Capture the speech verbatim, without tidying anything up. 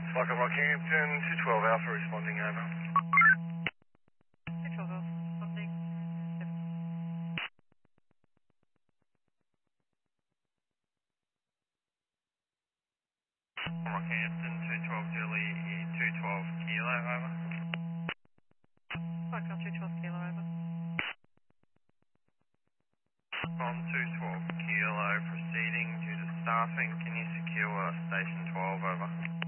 Fucking Rockhampton, two twelve Alpha responding over. two twelve Alpha responding. Rockhampton, two twelve Julie, two twelve Kilo, over. Flight Control two twelve Kilo over. On two twelve Kilo, proceeding due to staffing, can you secure station twelve, over?